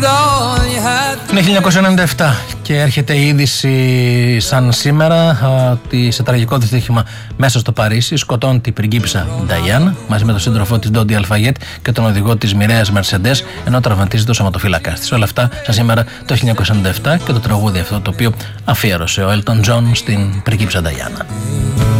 Είναι 1997 και έρχεται η είδηση σαν σήμερα ότι σε τραγικό δυστύχημα μέσα στο Παρίσι σκοτώνει την πριγκίπισσα Νταϊάννα μαζί με τον σύντροφό της Ντόντι Αλφαγέτ και τον οδηγό της μοιραίας Μερσεντές, ενώ τραυματίζεται ο σωματοφύλακας της. Όλα αυτά σαν σήμερα το 1997 και το τραγούδι αυτό το οποίο αφιέρωσε ο Έλτον Τζον στην πριγκίπισσα Νταϊάννα.